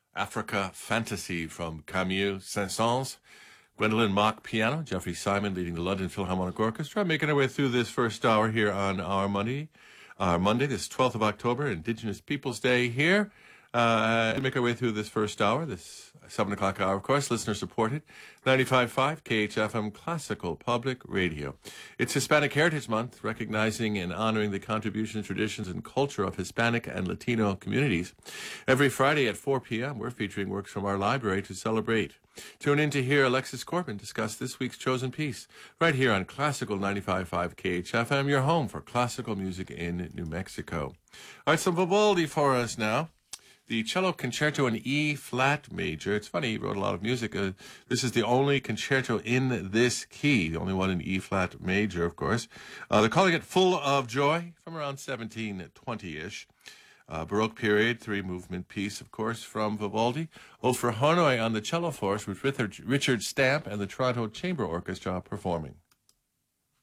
Africa Fantasy from Camille Saint-Saëns. Gwendolyn Mock piano, Jeffrey Simon leading the London Philharmonic Orchestra, making our way through this first hour here on our Monday, this 12th of October, Indigenous Peoples Day here. Make our way through this first hour, this 7 o'clock hour, of course, listener supported, 95.5 KHFM Classical Public Radio. It's Hispanic Heritage Month, recognizing and honoring the contributions, traditions, and culture of Hispanic and Latino communities. Every Friday at 4 p.m., we're featuring works from our library to celebrate. Tune in to hear Alexis Corbin discuss this week's chosen piece, right here on Classical 95.5 KHFM, your home for classical music in New Mexico. All right, some Vivaldi for us now. The Cello Concerto in E-flat major. It's funny, he wrote a lot of music. This is the only concerto in this key, the only one in E-flat major, of course. They're calling it Full of Joy, from around 1720-ish. Baroque period, three-movement piece, of course, from Vivaldi. Ode for Hanoi on the cello force with Richard Stamp and the Toronto Chamber Orchestra performing.